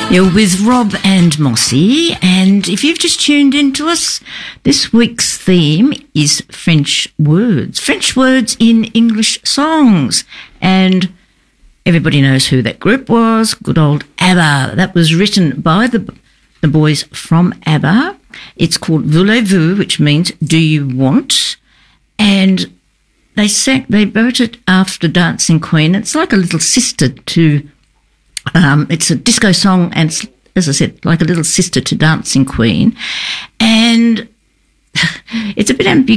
You're with Rob and Mossy, and if you've just tuned into us, this week's theme is French words. French words in English songs. And everybody knows who that group was, good old ABBA. That was written by the boys from ABBA. It's called Voulez-vous, which means do you want? And they wrote it after Dancing Queen. It's like a little sister to it's a disco song, and as I said, like a little sister to Dancing Queen. And it's a bit ambiguous.